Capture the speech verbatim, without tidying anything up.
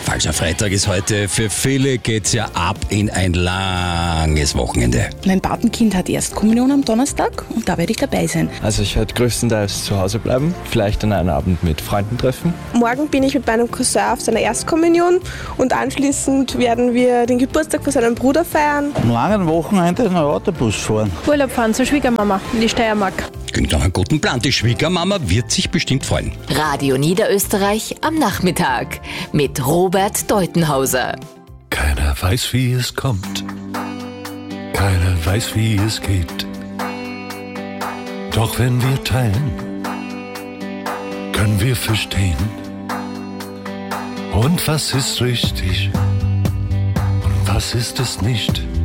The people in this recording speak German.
Also Freitag ist heute. Für viele geht's ja ab in ein langes Wochenende. Mein Patenkind hat Erstkommunion am Donnerstag und da werde ich dabei sein. Also ich werde größtenteils zu Hause bleiben, vielleicht an einem Abend mit Freunden treffen. Morgen bin ich mit meinem Cousin auf seiner Erstkommunion und anschließend werden wir den Geburtstag von seinem Bruder feiern. Am langen Wochenende in einen Autobus fahren. Urlaub fahren zur Schwiegermama in die Steiermark. Klingt nach einem guten Plan. Die Schwiegermama wird sich bestimmt freuen. Radio Niederösterreich am Nachmittag mit Robert Deutenhauser. Keiner weiß, wie es kommt. Keiner weiß, wie es geht. Doch wenn wir teilen, können wir verstehen. Und was ist richtig und was ist es nicht?